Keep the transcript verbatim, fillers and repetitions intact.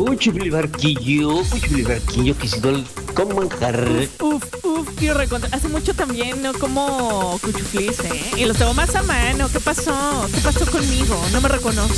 Cuchufli barquillo, cuchufli barquillo, quesito al- con manjar. Uf, uf, quiero recontra. Hace mucho también no como cuchuflis, ¿eh? Y los tengo más a mano. ¿Qué pasó? ¿Qué pasó conmigo? No me reconoce.